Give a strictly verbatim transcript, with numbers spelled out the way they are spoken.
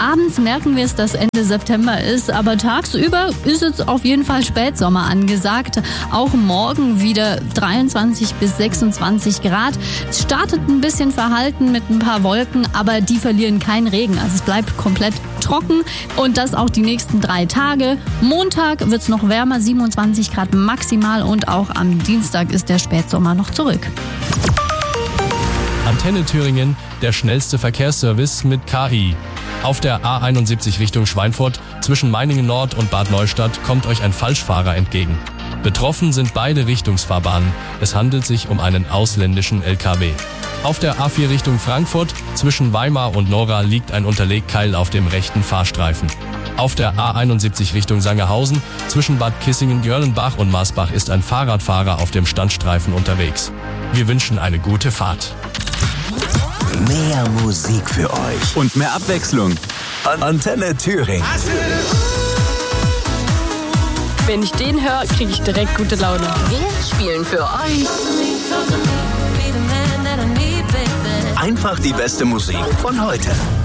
Abends merken wir es, dass Ende September ist, aber tagsüber ist jetzt auf jeden Fall Spätsommer angesagt. Auch morgen wieder dreiundzwanzig bis sechsundzwanzig Grad. Es startet ein bisschen verhalten mit ein paar Wolken, aber die verlieren keinen Regen. Also es bleibt komplett trocken und das auch die nächsten drei Tage. Montag wird es noch wärmer, siebenundzwanzig Grad maximal und auch am Dienstag ist der Spätsommer noch zurück. Antenne Thüringen, der schnellste Verkehrsservice mit K I. Auf der A einundsiebzig Richtung Schweinfurt zwischen Meiningen Nord und Bad Neustadt kommt euch ein Falschfahrer entgegen. Betroffen sind beide Richtungsfahrbahnen. Es handelt sich um einen ausländischen L K W. Auf der A vier Richtung Frankfurt zwischen Weimar und Nora liegt ein Unterlegkeil auf dem rechten Fahrstreifen. Auf der A einundsiebzig Richtung Sangerhausen zwischen Bad Kissingen-Görlenbach und Marsbach ist ein Fahrradfahrer auf dem Standstreifen unterwegs. Wir wünschen eine gute Fahrt. Mehr Musik für euch und mehr Abwechslung. Antenne Thüringen. Wenn ich den höre, kriege ich direkt gute Laune. Wir spielen für euch Einfach die beste Musik von heute.